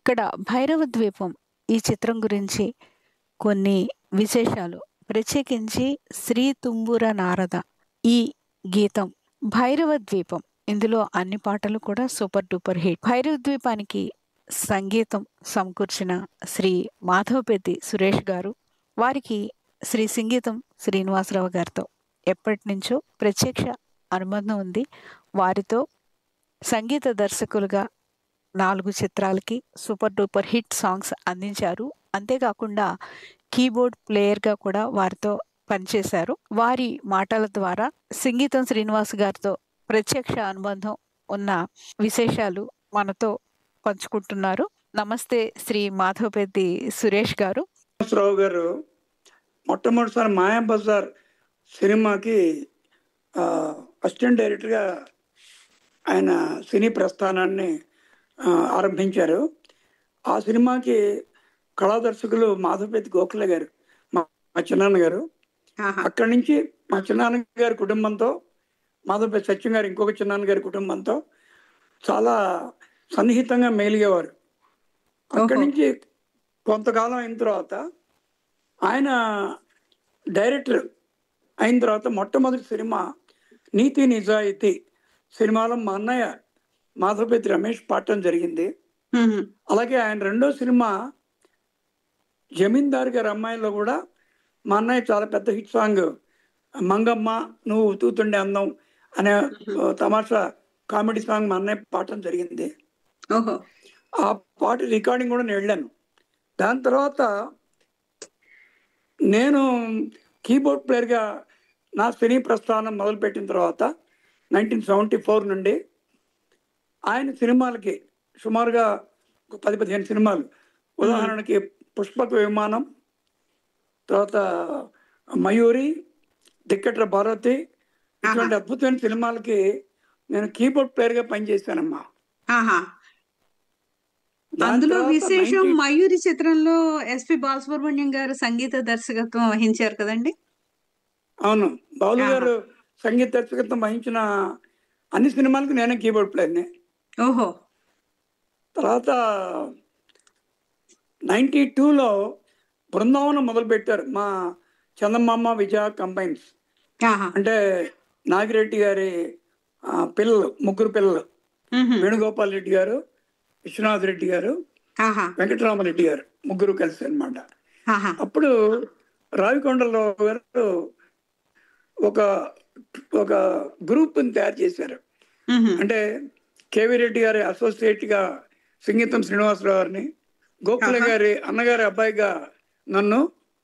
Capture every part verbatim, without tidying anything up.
ఇక్కడ 'భైరవ ద్వీపం' ఈ చిత్రం గురించి కొన్ని విశేషాలు. ప్రత్యేకించి 'శ్రీ తుంబుర నారద' ఈ గీతం 'భైరవ ద్వీపం' ఇందులో అన్ని పాటలు కూడా సూపర్ డూపర్ హిట్. 'భైరవ ద్వీపానికి' సంగీతం సమకూర్చిన శ్రీ మాధవపెద్ది సురేష్ గారు. వారికి శ్రీ సింగీతం శ్రీనివాసరావు గారితో ఎప్పటినుంచో ప్రత్యక్ష అనుబంధం ఉంది. వారితో సంగీత దర్శకులుగా నాలుగు చిత్రాలకి సూపర్ డూపర్ హిట్ సాంగ్స్ అందించారు. అంతేకాకుండా కీబోర్డ్ ప్లేయర్గా కూడా వారితో పనిచేశారు. వారి మాటల ద్వారా సింగీతం శ్రీనివాస్ గారితో ప్రత్యక్ష అనుబంధం ఉన్న విశేషాలు మనతో పంచుకుంటున్నారు. నమస్తే శ్రీ మాధవపెద్ది సురేష్ గారు. రావు గారు మొట్టమొదటిసారి మాయాబజార్ సినిమాకి అసిస్టెంట్ డైరెక్టర్గా ఆయన సినీ ప్రస్థానాన్ని ఆరంభించారు. ఆ సినిమాకి కళాదర్శకులు మాధవపెద్ది గోఖలే గారు, మా చిన్నాన్న గారు. అక్కడి నుంచి మా చిన్నాన్న గారి కుటుంబంతో, మాధవపెద్ది సత్యం గారు ఇంకొక చిన్నాన్న గారి కుటుంబంతో చాలా సన్నిహితంగా మెలిగేవారు. అక్కడి నుంచి కొంతకాలం అయిన తర్వాత ఆయన డైరెక్టర్ అయిన తర్వాత మొట్టమొదటి సినిమా 'నీతి నిజాయితీ' సినిమాలో మా అన్నయ్య మాధవపెద్ది రమేష్ పాడటం జరిగింది. అలాగే ఆయన రెండో సినిమా 'జమీందార్ గారి అమ్మాయిలో' కూడా మా అన్నయ్య చాలా పెద్ద హిట్ సాంగ్ 'మంగమ్మ నువ్వు తూతుండే అందం' అనే తమాషా కామెడీ సాంగ్ మా అన్నయ్య పాడటం జరిగింది. ఆ పాట రికార్డింగ్ కూడా నేను వెళ్ళాను. దాని తర్వాత నేను కీబోర్డ్ ప్లేయర్గా నా సినీ ప్రస్థానం మొదలుపెట్టిన తర్వాత నైన్టీన్ సెవెంటీ ఫోర్ నుండి ఆయన సినిమాలకి సుమారుగా ఒక పది పదిహేను సినిమాలు, ఉదాహరణకి 'పుష్పక విమానం', తర్వాత 'మయూరి', 'దిక్కట్ర భారతి' ఇటువంటి అద్భుతమైన సినిమాలకి నేను కీబోర్డ్ ప్లేయర్గా పనిచేశానమ్మా. అందులో విశేషం 'మయూరి' చిత్రంలో ఎస్పి బాలసుబ్రహ్మణ్యం గారు సంగీత దర్శకత్వం వహించారు కదండి. అవును, బాలు గారు సంగీత దర్శకత్వం వహించిన అన్ని సినిమాలకు నేనే కీబోర్డ్ ప్లేయర్ని. ఓహో. తర్వాత నైన్టీ టూలో బృందావనం మొదలు పెట్టారు మా చందమామ విజయ కంబైన్స్. అంటే నాగిరెడ్డి గారి పిల్లలు, ముగ్గురు పిల్లలు, వేణుగోపాల్ రెడ్డి గారు, విశ్వనాథ్ రెడ్డి గారు, వెంకటరామరెడ్డి గారు, ముగ్గురు కలిసి అనమాట. అప్పుడు రావికొండలరావు గారు ఒక ఒక గ్రూప్ని తయారు చేశారు. అంటే కేవీ రెడ్డి గారి అసోసియేట్గా సింగీతం శ్రీనివాసరావు గారిని, గోఖలే గారి అన్నగారి అబ్బాయిగా నన్ను,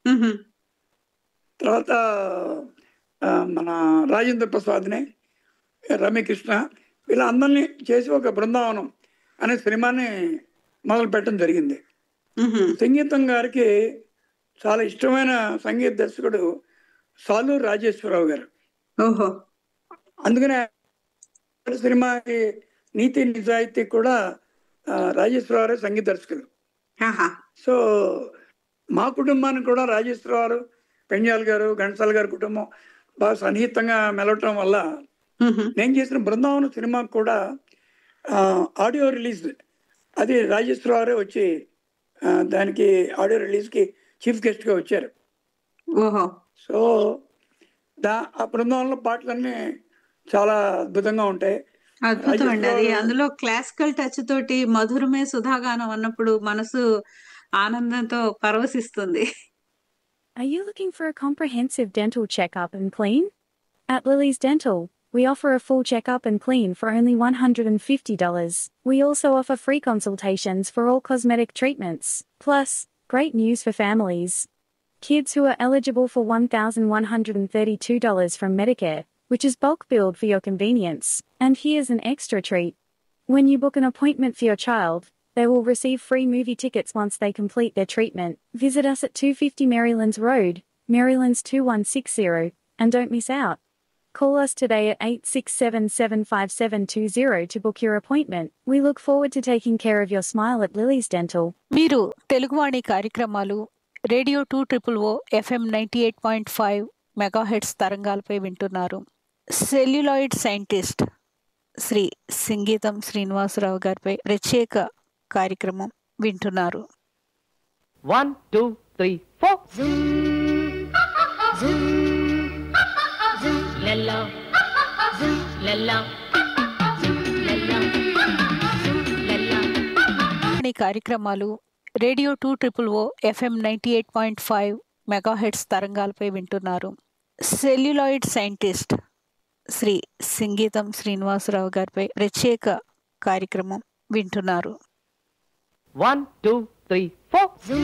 తర్వాత మన రాజేంద్ర ప్రసాద్ని, రమ్యకృష్ణ, వీళ్ళందరినీ చేసి ఒక బృందావనం అనే సినిమాని మొదలు పెట్టడం జరిగింది. సంగీతం గారికి చాలా ఇష్టమైన సంగీత దర్శకుడు సాలూరు రాజేశ్వరరావు గారు. అందుకనే సినిమాకి 'నీతి నిజాయితీ' కూడా రాజేశ్వరరావు సంగీత దర్శకులు. సో మా కుటుంబానికి కూడా రాజేశ్వరరావు, పెంజాల్ గారు, ఘంటసాల గారి కుటుంబం బాగా సన్నిహితంగా మెలవటం వల్ల నేను చేసిన బృందావనం సినిమాకు కూడా ఆడియో రిలీజ్ అది రాజేశ్వరరావు వచ్చి దానికి ఆడియో రిలీజ్కి చీఫ్ గెస్ట్గా వచ్చారు. సో దా ఆ బృందావనంలో పాటలన్నీ చాలా అద్భుతంగా ఉంటాయి. అద్భుతం అండి. అది అందులో క్లాసికల్ టచ్ తోటి మధురమే సుధాగానం అన్నప్పుడు మనసు ఆనందంతో పరవశిస్తుంది. Are you looking for a comprehensive dental checkup and clean? At Lily's Dental, we offer a full checkup and clean for only one hundred fifty dollars. We also offer free consultations for all cosmetic treatments. Plus, great news for families. Kids who are eligible for one thousand one hundred thirty-two dollars from Medicare, which is bulk billed for your convenience. And here's an extra treat. When you book an appointment for your child, they will receive free movie tickets once they complete their treatment. Visit us at two fifty Marylands Road, Marylands two one six zero, and don't miss out. Call us today at eight six seven, seven five seven two zero to book your appointment. We look forward to taking care of your smile at Lily's Dental. మీరు తెలుగువాణి కార్యక్రమాలు radio two triple ఓ FM ninety eight point five megahertz తరంగాలపై వింటున్నారు. Celluloid scientist Shri Singeetam Srinivasarao గారిపై ప్రత్యేక కార్యక్రమం వింటున్నారు. One, two, three, four. Lella, lella, lella, lella. ఈ కార్యక్రమాలు రేడియో టూ ట్రిపుల్ ఓ FM ninety eight point five megahertz తరంగాలపై వింటున్నారు. సెల్యులాయిడ్ సైంటిస్ట్ శ్రీ సింగీతం శ్రీనివాసరావు గారిపై ప్రత్యేక కార్యక్రమం వింటున్నారు. One, two, three, four.